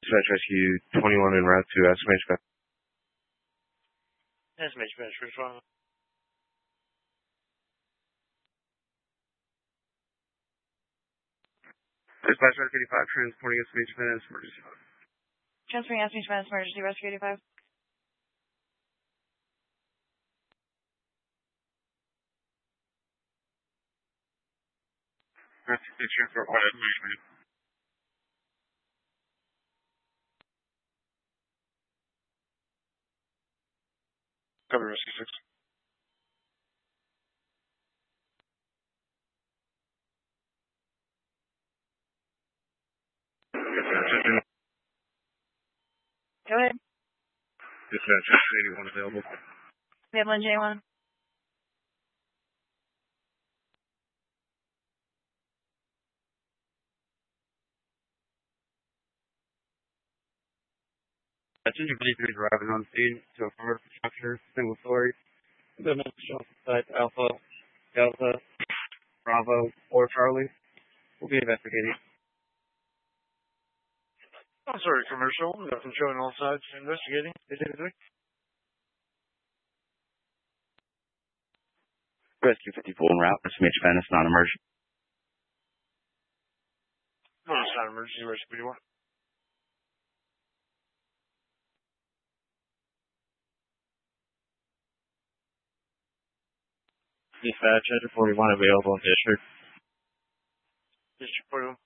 Dispatch Rescue 21 en route to SMH. SMH Bennett, what's wrong? Dispatch Rescue 85, transporting SMH Bennett, emergency. Transferring SMH Bennett, emergency rescue 85. Rescue transport, what SMH Bennett? Cover Rescue 6. Go ahead. Dispatch 81 available. We have one J1. Ginger 53 driving on scene to a fire structure, single story. The site Alpha, Delta, Bravo, or Charlie will be investigating. I'm sorry, commercial. Nothing showing all sides. Investigating. Rescue 54 en route. SMH Bennett, not emergency. No, it's not emergency. Rescue 51. Dispatch 41 available in district. District 41.